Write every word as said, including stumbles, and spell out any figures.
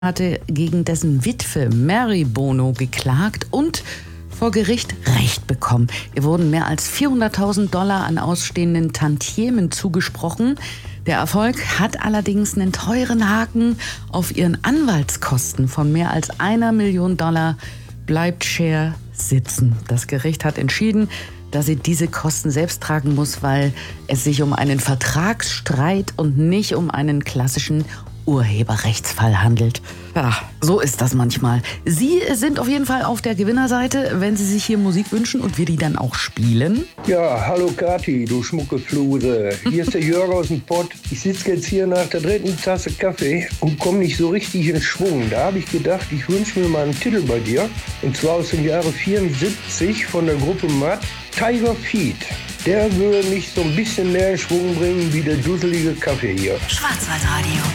hatte gegen dessen Witwe Mary Bono geklagt und vor Gericht Recht bekommen. Ihr wurden mehr als vierhunderttausend Dollar an ausstehenden Tantiemen zugesprochen. Der Erfolg hat allerdings einen teuren Haken. Auf ihren Anwaltskosten von mehr als einer Million Dollar bleibt Cher sitzen. Das Gericht hat entschieden, dass sie diese Kosten selbst tragen muss, weil es sich um einen Vertragsstreit und nicht um einen klassischen Urheberrechtsfall handelt. Ja, so ist das manchmal. Sie sind auf jeden Fall auf der Gewinnerseite, wenn Sie sich hier Musik wünschen und wir die dann auch spielen. Ja, hallo Kathi, du schmucke Fluse. Hier ist der Jörg aus dem Pott. Ich sitze jetzt hier nach der dritten Tasse Kaffee und komme nicht so richtig in Schwung. Da habe ich gedacht, ich wünsche mir mal einen Titel bei dir. Und zwar aus dem Jahre vierundsiebzig von der Gruppe Matt, Tiger Feet. Der würde mich so ein bisschen mehr in Schwung bringen wie der dusselige Kaffee hier. Schwarzwaldradio.